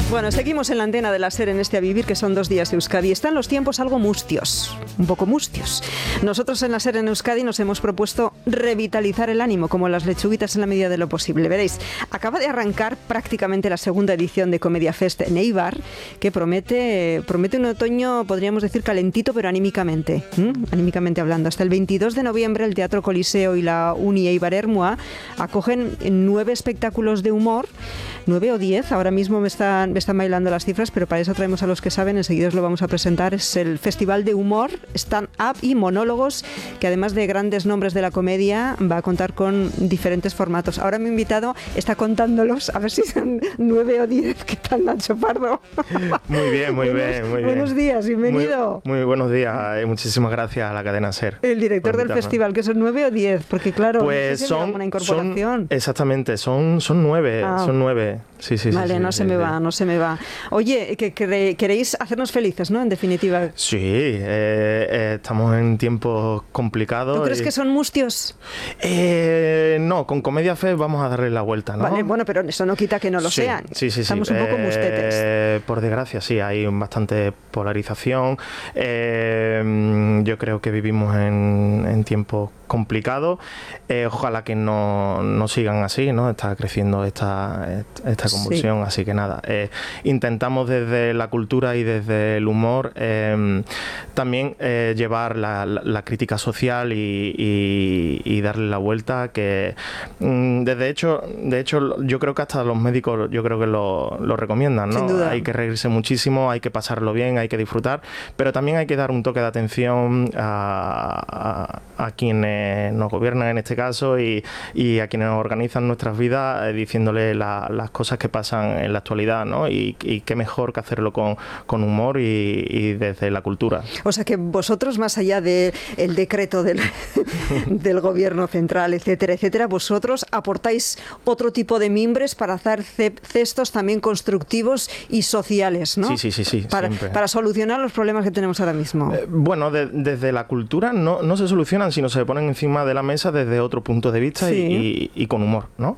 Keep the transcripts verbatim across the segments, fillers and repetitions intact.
Bueno, seguimos en la antena de la SER en este A Vivir, que son dos días de Euskadi. Están los tiempos algo mustios, un poco mustios. Nosotros en la SER en Euskadi nos hemos propuesto revitalizar el ánimo, como las lechuguitas en la medida de lo posible. Veréis, acaba de arrancar prácticamente la segunda edición de Comedia Fest en Eibar, que promete, promete un otoño, podríamos decir, calentito, pero anímicamente, ¿eh? anímicamente hablando. Hasta el veintidós de noviembre el Teatro Coliseo y la Uni Eibar Ermua acogen nueve espectáculos de humor, nueve o diez, ahora mismo me están, me están bailando las cifras, pero para eso traemos a los que saben, enseguida os lo vamos a presentar. Es el Festival de Humor, Stand-up y Monólogos, que además de grandes nombres de la comedia, va a contar con diferentes formatos. Ahora mi invitado está contándolos, a ver si son nueve o diez. ¿Qué tal, Nacho Pardo? Muy bien, muy buenos, bien, muy bien. Buenos días, bienvenido. Muy, muy buenos días, eh, muchísimas gracias a la cadena SER. El director del festival, que son nueve o diez, porque claro, pues no sé si son una incorporación. Son, exactamente, son, son nueve, ah. son nueve. Sí, sí, vale, sí, no sí, se sí, me sí. va, no se me va. Oye, que, que queréis hacernos felices, ¿no? En definitiva. Sí, eh, eh, estamos en tiempos complicados. ¿Tú crees y... que son mustios? Eh, no, con Comedia Fest vamos a darle la vuelta, ¿no? Vale, bueno, pero eso no quita que no lo sí, sean. Sí, sí, Estamos sí. un poco eh, mustetes. Por desgracia, sí, hay bastante polarización. Eh, yo creo que vivimos en, en tiempos complicados. Eh, ojalá que no, no sigan así, ¿no? Está creciendo esta, esta convulsión, sí. Así que nada. Eh, intentamos desde la cultura y desde el humor eh, también eh, llevar la, la, la crítica social y, y, y darle la vuelta, que mm, desde hecho, de hecho yo creo que hasta los médicos yo creo que lo, lo recomiendan, ¿no? Sin duda. Hay que reírse muchísimo, hay que pasarlo bien, hay que disfrutar, pero también hay que dar un toque de atención a, a, a quienes nos gobiernan en este caso y, y a quienes organizan nuestras vidas, eh, diciéndole la, las cosas que pasan en la actualidad, ¿no? Y, y qué mejor que hacerlo con, con humor y, y desde la cultura. O sea que vosotros, más allá del decreto del, del gobierno central, etcétera, etcétera, vosotros aportáis otro tipo de mimbres para hacer cestos también constructivos y sociales, ¿no? Sí, sí, sí, sí. Para, para solucionar los problemas que tenemos ahora mismo. Eh, bueno, de, desde la cultura no, no se solucionan, sino se ponen encima de la mesa desde otro punto de vista, sí. y, y, y con humor, ¿no?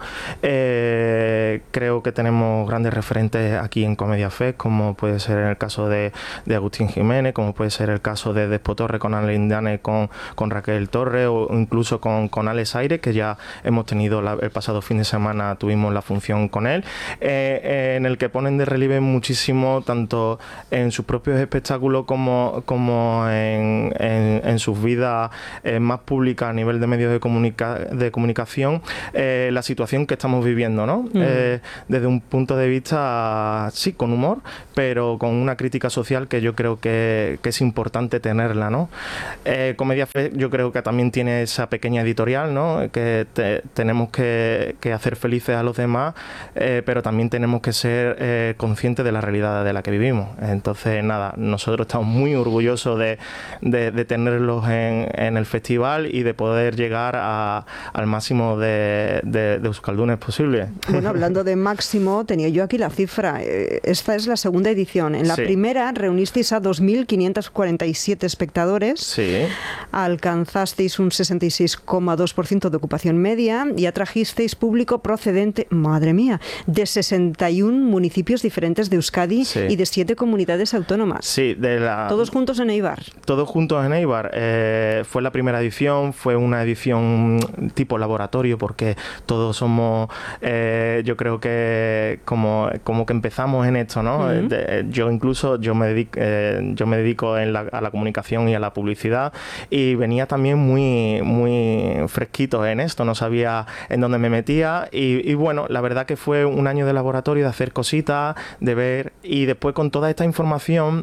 Eh, creo que tenemos grandes referentes aquí en Comedia Fest, como puede ser el caso de, de Agustín Jiménez, como puede ser el caso de Despo Torre con Alindane, con, con Raquel Torre, o incluso con, con Alex Aire, que ya hemos tenido la, el pasado fin de semana, tuvimos la función con él, eh, eh, en el que ponen de relieve muchísimo, tanto en sus propios espectáculos como, como en, en, en sus vidas eh, más públicas a nivel de medios de, comunica de comunicación, eh, la situación que estamos viviendo, ¿no? Mm. Eh, desde un punto de vista, sí, con humor, pero con una crítica social que yo creo que, que es importante tenerla, ¿no? Eh, Comedia Fest yo creo que también tiene esa pequeña editorial, ¿no? Que te, tenemos que, que hacer felices a los demás, eh, pero también tenemos que ser eh, conscientes de la realidad de la que vivimos. Entonces, nada, nosotros estamos muy orgullosos de, de, de tenerlos en, en el festival y de poder llegar a, al máximo de, de, de euskaldunes posible. Bueno, hablando de máximo, tenía yo aquí la cifra. Esta es la segunda edición. En la sí. primera reunisteis a dos mil quinientos cuarenta y siete espectadores. Sí. Alcanzasteis un sesenta y seis coma dos por ciento de ocupación media y atrajisteis público procedente, madre mía, de sesenta y uno municipios diferentes de Euskadi sí. y de siete comunidades autónomas. Sí, de la... Todos juntos en Eibar. Todos juntos en Eibar. Eh, fue la primera edición, fue una edición tipo laboratorio, porque todos somos, eh, yo creo que como, como que empezamos en esto, ¿no? Uh-huh. de, yo incluso, yo me dedico, eh, yo me dedico en la, a la comunicación y a la publicidad, y venía también muy, muy fresquito en esto, no sabía en dónde me metía, y, y bueno, la verdad que fue un año de laboratorio, de hacer cositas, de ver, y después con toda esta información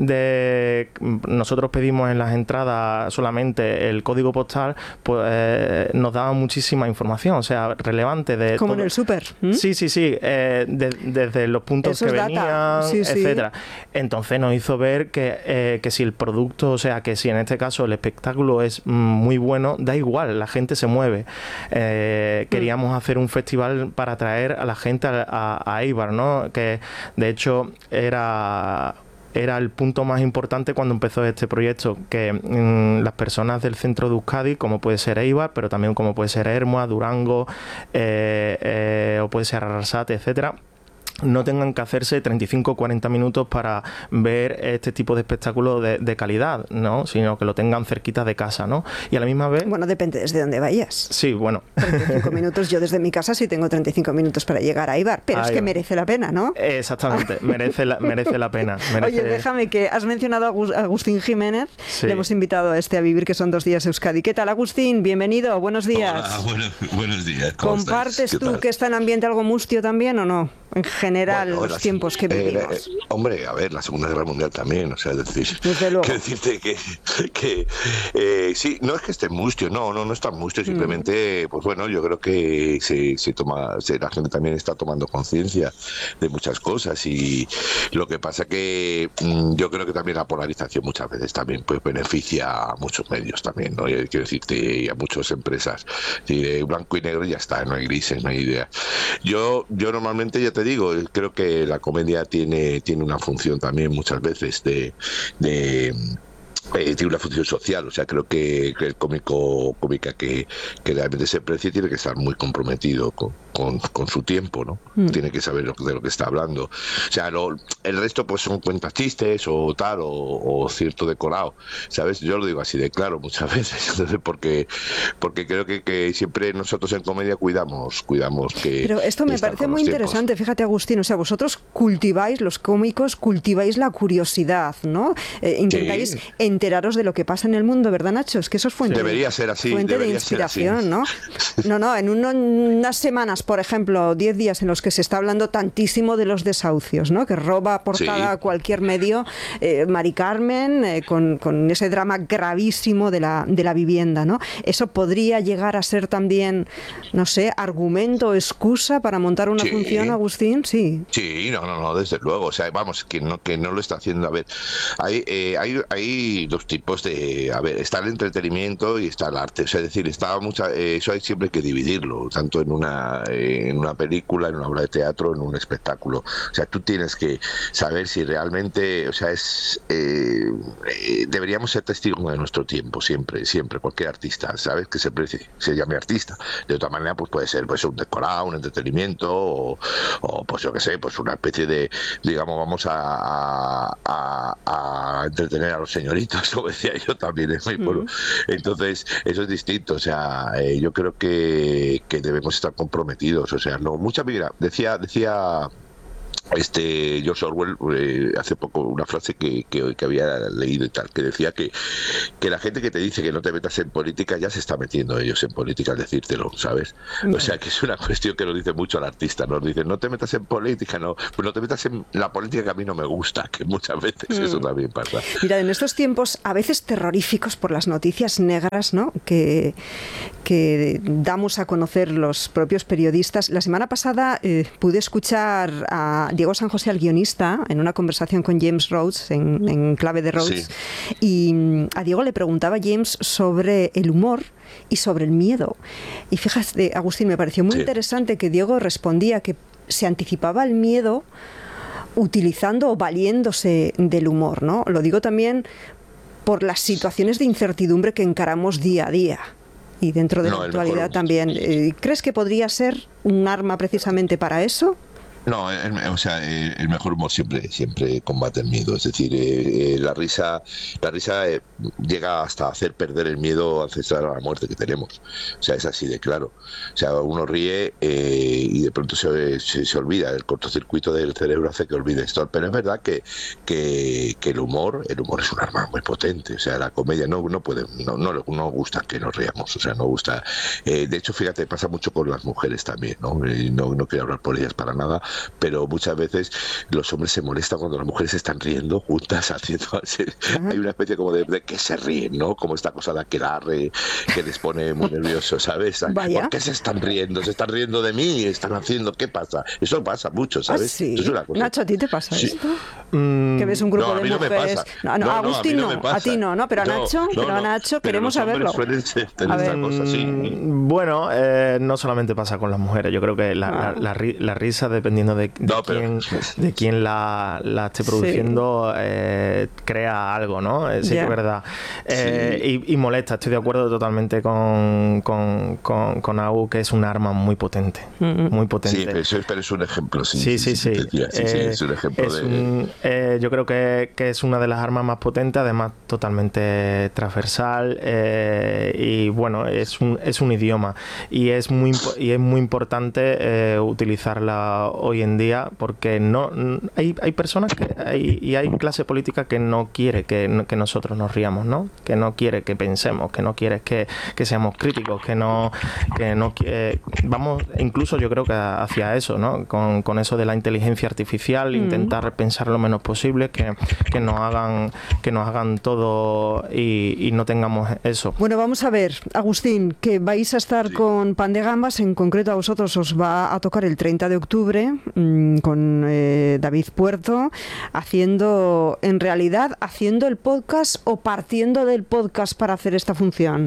de, nosotros pedimos en las entradas solamente el código postal, pues eh, nos daba muchísima información, o sea, relevante de... Como todo. En el súper. ¿Mm? Sí, sí, sí, eh, de, desde los puntos Eso que venían, sí, etcétera. Sí. Entonces nos hizo ver que, eh, que si el producto, o sea, que si en este caso el espectáculo es mm, muy bueno, da igual, la gente se mueve. Eh, queríamos mm. hacer un festival para atraer a la gente a, a, a Eibar, ¿no? Que de hecho era... era el punto más importante cuando empezó este proyecto, que mmm, las personas del centro de Euskadi, como puede ser Eibar, pero también como puede ser Ermua, Durango, eh, eh, o puede ser Arrasate, etcétera, no tengan que hacerse treinta y cinco o cuarenta minutos para ver este tipo de espectáculo de, de calidad, ¿no? Sino que lo tengan cerquita de casa, ¿no? Y a la misma vez... Bueno, depende desde dónde vayas. Sí, bueno. treinta y cinco minutos, yo desde mi casa sí tengo treinta y cinco minutos para llegar a Eibar, pero Ahí es que va. merece la pena, ¿no? Exactamente, merece la, merece la pena. Merece... Oye, déjame que has mencionado a Agustín Jiménez, sí. Le hemos invitado a este A Vivir, que son dos días Euskadi. ¿Qué tal, Agustín? Bienvenido, buenos días. Hola, bueno, buenos días. ¿Compartes tú tal? que está en ambiente algo mustio también o no? En general, bueno, los las, tiempos que vivimos. Eh, eh, hombre, a ver, la Segunda Guerra Mundial también, o sea, es decir, Desde luego. que decirte que, que eh, sí, no es que esté mustio, no, no, no está mustio, simplemente, mm. pues bueno, yo creo que se, se toma, se, la gente también está tomando conciencia de muchas cosas y lo que pasa que mm, yo creo que también la polarización muchas veces también pues beneficia a muchos medios también, ¿no? Y quiero decirte, y a muchas empresas, de blanco y negro y ya está, no hay grises, no hay idea. Yo, yo normalmente ya te digo, creo que la comedia tiene, tiene una función también muchas veces de, de eh, tiene una función social, o sea, creo que, que el cómico cómica que, que realmente se precie tiene que estar muy comprometido con, con, con su tiempo, ¿no? Mm. Tiene que saber lo, de lo que está hablando. O sea, lo, el resto pues son cuentas chistes o tal, o, o cierto decorado, ¿sabes? Yo lo digo así de claro muchas veces, entonces, porque, porque creo que, que siempre nosotros en comedia cuidamos, cuidamos que... Pero esto me parece muy interesante, tiempos. Fíjate, Agustín, o sea, vosotros cultiváis, los cómicos, cultiváis la curiosidad, ¿no? Eh, intentáis sí. enteraros de lo que pasa en el mundo, ¿verdad, Nacho? Es que eso es fuente, debería ser así, fuente de inspiración, ¿no? No, no, en uno, unas semanas, por ejemplo, diez días en los que se está hablando tantísimo de los desahucios, ¿no? Que roba portada sí. cualquier medio, eh, Mari Carmen, eh, con, con ese drama gravísimo de la, de la vivienda, ¿no? Eso podría llegar a ser también, no sé, argumento o excusa para montar una sí. función, Agustín, sí. Sí, no, no, no, desde luego, o sea, vamos, que no, que no lo está haciendo, a ver, hay, eh, hay, hay dos tipos de, a ver, está el entretenimiento y está el arte, o sea, es decir, está mucha, eh, eso hay siempre que dividirlo, tanto en una, eh, en una película, en una obra de teatro, en un espectáculo, o sea, tú tienes que saber si realmente, o sea, es, eh, eh, deberíamos ser testigos de nuestro tiempo, siempre, siempre, cualquier artista, ¿sabes? Que se, se llame artista, de otra manera, pues puede ser pues un decorado, un entretenimiento, o, o pues yo qué sé, pues una especie de, digamos, vamos a, a, a entretener a los señoritos, como decía yo también en mi pueblo. Mm. Entonces, eso es distinto, o sea, eh, yo creo que, que debemos estar comprometidos, o sea, no, mucha, mira, decía, decía este George Orwell eh, hace poco una frase que, que, que había leído y tal, que decía que, que la gente que te dice que no te metas en política ya se está metiendo ellos en política al decírtelo, ¿sabes? O sea, que es una cuestión que nos dice mucho el artista, nos dice no te metas en política, no, pues no te metas en la política que a mí no me gusta, que muchas veces mm. eso también pasa. Mira, en estos tiempos a veces terroríficos por las noticias negras, ¿no? que, que damos a conocer los propios periodistas, la semana pasada eh, pude escuchar a Diego San José, al guionista, en una conversación con James Rhodes, en, en Clave de Rhodes, sí. y a Diego le preguntaba James sobre el humor y sobre el miedo. Y fíjate, Agustín, me pareció muy sí. interesante que Diego respondía que se anticipaba al miedo utilizando o valiéndose del humor, ¿no? Lo digo también por las situaciones de incertidumbre que encaramos día a día. Y dentro de no, la actualidad mejor... también. ¿Crees que podría ser un arma precisamente para eso? No, el, o sea, el mejor humor siempre siempre combate el miedo. Es decir, eh, la risa la risa eh, llega hasta hacer perder el miedo ancestral a la muerte que tenemos. O sea, es así de claro. O sea, uno ríe eh, y de pronto se, se, se olvida. El cortocircuito del cerebro hace que olvide esto. Pero es verdad que, que, que el humor el humor es un arma muy potente. O sea, la comedia no, no puede, no, no, no gusta que nos riamos. O sea, no gusta. Eh, de hecho, fíjate, pasa mucho con las mujeres también, ¿no? Eh, no, no quiero hablar por ellas para nada, pero muchas veces los hombres se molestan cuando las mujeres están riendo juntas, haciendo uh-huh. hay una especie como de, de que se ríen, ¿no? Como esta cosa de aquelarre que les pone muy nervioso, ¿sabes? Vaya. ¿Por qué se están riendo? Se están riendo de mí, están haciendo, ¿qué pasa? Eso pasa mucho, ¿sabes? ¿Ah, sí? Eso es una cosa. Nacho, ¿a ti te pasa sí. esto? Mm, que ves un grupo no, de no mujeres. No, no, no, no, Agustín no, a, no, a ti no, no, pero a Nacho, no, pero a Nacho pero queremos saberlo. A ver. Cosa, sí. Bueno, eh, no solamente pasa con las mujeres, yo creo que la, ah. la, la, la risa, dependiendo dependiendo de, de no, quién, pero... de quién la, la esté produciendo, sí. eh, crea algo, ¿no? Sí, yeah. que es verdad. Eh, sí. y, y molesta, estoy de acuerdo totalmente con, con, con, con Agu, que es un arma muy potente, mm-hmm. muy potente. Sí, pero, eso, pero es un ejemplo, sí. Sí, sí, sí. sí, sí, sí, eh, sí es un ejemplo es de... Un, eh, yo creo que, que es una de las armas más potentes, además totalmente transversal, eh, y bueno, es un, es un idioma y es muy, y es muy importante eh, utilizarla hoy en día, porque no hay, hay personas que hay, y hay clase política que no quiere que, que nosotros nos riamos, ¿no? Que no quiere que pensemos, que no quiere que, que seamos críticos, que no, que no eh, vamos incluso yo creo que hacia eso, ¿no? Con, con eso de la inteligencia artificial, mm. intentar pensar lo menos posible, que, que nos hagan que nos hagan todo y, y no tengamos eso. Bueno, vamos a ver, Agustín, que vais a estar sí. con Pan de Gambas, en concreto a vosotros os va a tocar el treinta de octubre mmm, con eh, David Puerto, haciendo, en realidad, haciendo el podcast o partiendo del podcast para hacer esta función.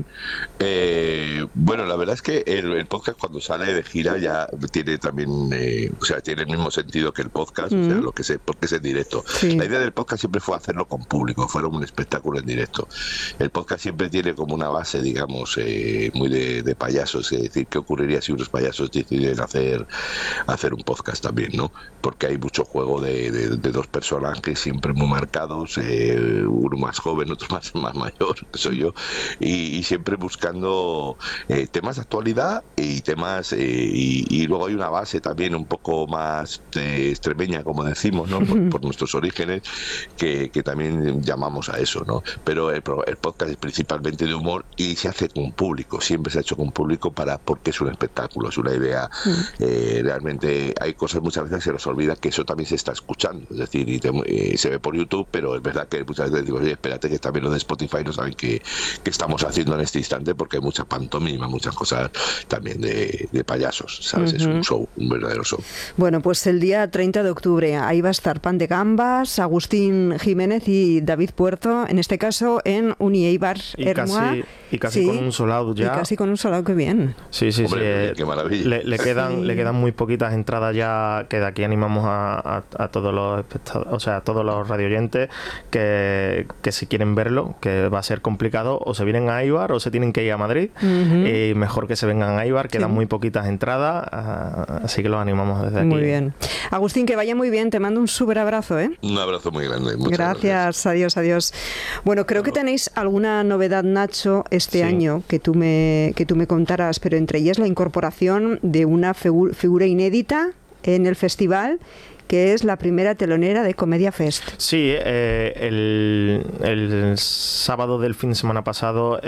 Eh, bueno, la verdad es que el, el podcast cuando sale de gira ya tiene también, eh, o sea, tiene el mismo sentido que el podcast, mm. o sea, lo que sé, porque es en directo. Sí. La idea del podcast siempre fue hacerlo con público, fuera un espectáculo en directo. El podcast siempre tiene como una base, digamos, eh, muy de, de payasos, es decir, ¿qué ocurriría si unos payasos deciden hacer, hacer un podcast también, ¿no? Porque hay mucho juego de, de, de dos personajes siempre muy marcados, eh, uno más joven, otro más, más mayor, que soy yo, y, y siempre buscando eh, temas de actualidad y temas, eh, y, y luego hay una base también un poco más eh, extremeña, como decimos, ¿no? Por, por nuestros orígenes, que, que también llamamos a eso, ¿no? Pero el, el podcast es principalmente de humor y se hace con público, siempre se ha hecho con público para porque es un espectáculo, es una idea, eh, realmente hay cosas muchas veces que se nos olvida que eso también se está escuchando, es decir, y te, eh, se ve por YouTube, pero es verdad que muchas veces digo, oye, espérate que también lo de Spotify no saben qué, qué estamos haciendo en este instante, porque hay mucha pantomima, muchas cosas también de, de payasos, ¿sabes? Uh-huh. Es un show, un verdadero show. Bueno, pues el día treinta de octubre, ahí va a estar Pan de Gambas, Agustín Jiménez y David Puerto, en este caso en Unieibar Ermua. Y casi sí, con un solado ya. Y casi con un solado, qué bien. Sí, sí, Hombre, sí. Qué maravilla. Le, le, quedan, sí. le quedan muy poquitas entradas ya, que de aquí animamos a, a, a todos los espectadores, o sea, a todos los radioyentes que, que si quieren verlo, que va a ser complicado, o se vienen a Eibar o se tienen que ir a Madrid. Uh-huh. Y mejor que se vengan a Eibar, quedan sí. muy poquitas entradas, así que los animamos desde aquí. Muy bien. Agustín, que vaya muy bien, te mando un súper abrazo, ¿eh? Un abrazo muy grande. Muchas gracias, gracias. Adiós, adiós. Bueno, creo que tenéis alguna novedad, Nacho, este sí. año que tú me que tú me contarás, pero entre ellas la incorporación de una figu- figura inédita en el festival, que es la primera telonera de Comedia Fest. Sí, eh, el, el sábado del fin de semana pasado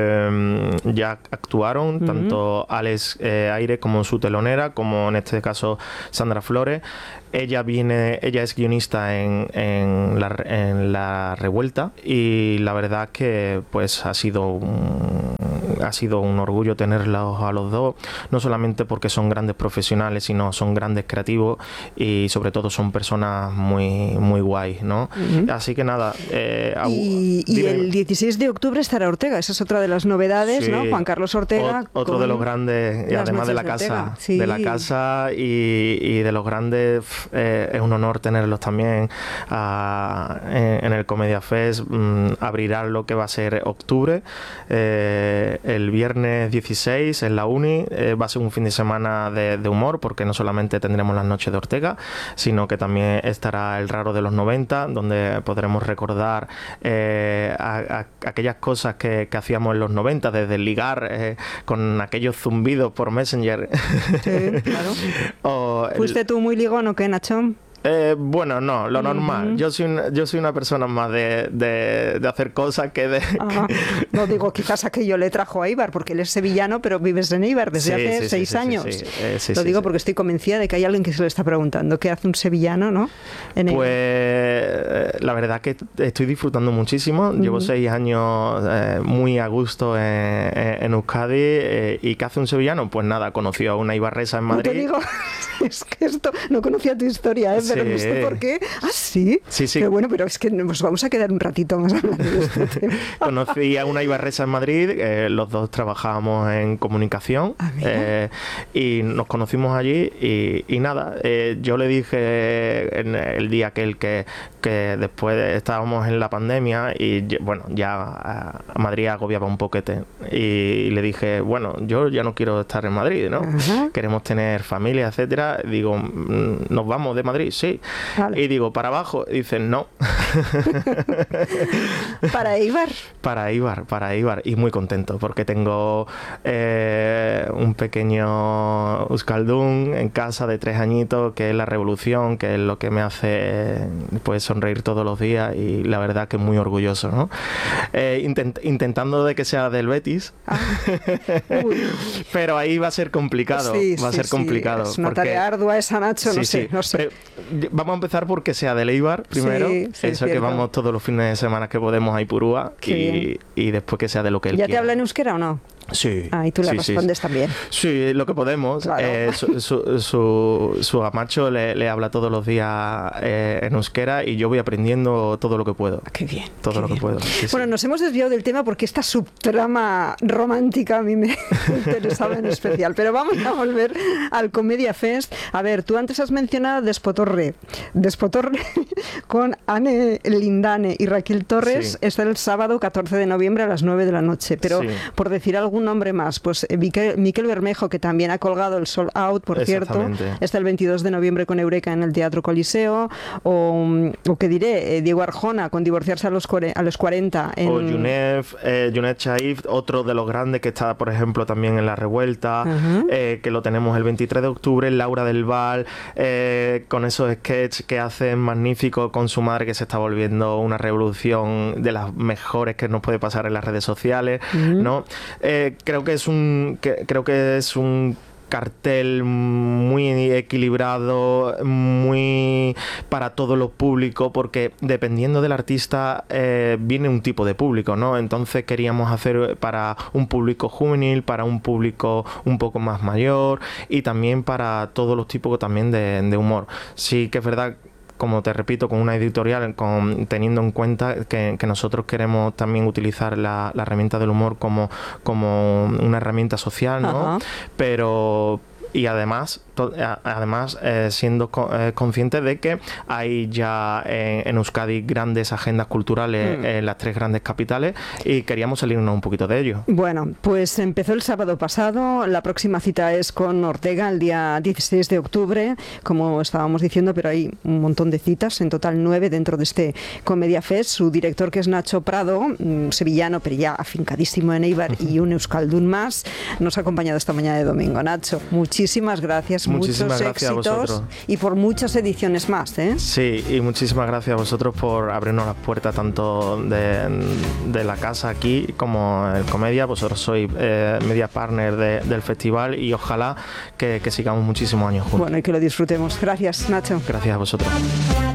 eh, ya actuaron uh-huh. tanto Alex eh, Aire como su telonera, como en este caso Sandra Flores. Ella viene, ella es guionista en, en, la, en La Revuelta, y la verdad que pues ha sido un, ha sido un orgullo tenerlos a los dos, no solamente porque son grandes profesionales, sino son grandes creativos y sobre todo son personas muy muy guays, ¿no? Uh-huh. Así que nada. Eh, y, y el dieciséis de octubre estará Ortega, esa es otra de las novedades, sí. ¿no? Juan Carlos Ortega. O, otro de los grandes, y además de la de casa, sí. de la casa y, y de los grandes. Eh, es un honor tenerlos también uh, en, en el Comedia Fest. Um, abrirá lo que va a ser octubre, eh, el viernes dieciséis en la Uni. Eh, va a ser un fin de semana de, de humor, porque no solamente tendremos las noches de Ortega, sino que también estará el Raro de los noventa, donde podremos recordar eh, a, a, aquellas cosas que, que hacíamos en los noventa, desde ligar eh, con aquellos zumbidos por Messenger. Sí, claro. o el... ¿Fuiste tú muy ligón o qué, Nacho? Eh, bueno, no, lo normal. Uh-huh. Yo soy una, yo soy una persona más de, de, de hacer cosas que de... Ajá. No digo, quizás aquello le trajo a Eibar, porque él es sevillano, pero vives en Eibar desde sí, hace sí, seis sí, años. Sí, sí. Eh, sí, lo sí, digo sí. porque estoy convencida de que hay alguien que se lo está preguntando, ¿qué hace un sevillano, no? En pues eh, la verdad que estoy disfrutando muchísimo. Uh-huh. Llevo seis años eh, muy a gusto en, en Euskadi. Eh, ¿Y qué hace un sevillano? Pues nada, conoció a una eibarresa en Madrid. No te digo... Es que esto, no conocía tu historia, ¿eh? Pero Sí. no sé por qué. Ah, sí. Sí, sí. Pero bueno, pero es que nos vamos a quedar un ratito más hablando de este tema. Conocí a una ibarresa en Madrid, eh, los dos trabajábamos en comunicación Ah, mira. eh, y nos conocimos allí y, y nada, eh, yo le dije en el día aquel que, que después estábamos en la pandemia y ye- bueno, ya a, a Madrid agobiaba un poquete y le dije, bueno, yo ya no quiero estar en Madrid, ¿no? Ajá. Queremos tener familia, etcétera. Digo, "Mm, ¿nos vamos de Madrid?" Sí. Vale. Y digo, ¿para abajo? Y dicen, no. Para Eibar. Para Eibar, para Eibar. Y muy contento porque tengo eh, un pequeño Euskaldun en casa de tres añitos, que es la revolución, que es lo que me hace pues sonreír todos los días y la verdad que muy orgulloso, ¿no? Eh, intent- intentando de que sea del Betis, Ah. Uy. pero ahí va a ser complicado, Sí, va a sí, ser sí. complicado. Es una porque- tarea ardua esa, Nacho, no Sí, sé, sí. no sé. Pre- vamos a empezar porque sea del Eibar primero. Sí, sí, Eso que cierto. vamos todos los fines de semana que podemos a Ipurúa Qué y, bien. y después que sea de lo que él ¿Ya te quiera. habla en euskera o no? Sí. Ah, y tú le sí, sí, respondes sí. también. Sí, lo que podemos. Claro. Eh, su, su, su, su amacho le, le habla todos los días eh, en euskera y yo voy aprendiendo todo lo que puedo. Qué bien. Todo qué lo que bien. puedo. Sí, sí. Bueno, nos hemos desviado del tema porque esta subtrama romántica a mí me interesaba en especial. Pero vamos a volver al Comedia Fest. A ver, tú antes has mencionado Despotorre. Despotorre con Anne Lindane y Raquel Torres Sí. es el sábado catorce de noviembre a las nueve de la noche. Pero Sí. por decir algún nombre más, pues eh, Miquel, Miquel Bermejo, que también ha colgado el Sold Out, por cierto, Exactamente. está el veintidós de noviembre con Eureka en el Teatro Coliseo. O, o qué diré, eh, Diego Arjona con Divorciarse a los, cuare- a los cuarenta. En... O Yunef, eh, Yunet Chaif, otro de los grandes que está, por ejemplo, también en La Revuelta, Ajá. eh, que lo tenemos el veintitrés de octubre, Laura del Val, eh, con esos sketches que hacen magníficos con su madre, que se está volviendo una revolución de las mejores que nos puede pasar en las redes sociales, ¿no? Eh, creo que es un que, creo que es un cartel muy equilibrado, muy para todos los públicos, porque dependiendo del artista eh, viene un tipo de público, ¿no? Entonces queríamos hacer para un público juvenil, para un público un poco más mayor y también para todos los tipos también de, de humor. Sí que es verdad, como te repito, con una editorial, con, teniendo en cuenta que, que nosotros queremos también utilizar la, la herramienta del humor como, como una herramienta social, ¿no? Ajá. Pero y además to- a- además eh, siendo co- eh, conscientes de que hay ya en, en Euskadi grandes agendas culturales Mm. en las tres grandes capitales y queríamos salirnos un poquito de ello. Bueno, pues empezó el sábado pasado, la próxima cita es con Ortega el día dieciséis de octubre, como estábamos diciendo, pero hay un montón de citas, en total nueve dentro de este Comedia Fest. Su director, que es Nacho Prado, mm, sevillano, pero ya afincadísimo en Eibar, y un euskaldun más, nos ha acompañado esta mañana de domingo. Nacho, muchísimas gracias, Muchísimas muchos gracias a éxitos vosotros. y por muchas ediciones más, ¿eh? Sí, y muchísimas gracias a vosotros por abrirnos las puertas tanto de, de la casa aquí como el Comedia. Vosotros sois eh, media partner de- del festival y ojalá que, que sigamos muchísimos años juntos. Bueno, y que lo disfrutemos. Gracias, Nacho. Gracias a vosotros.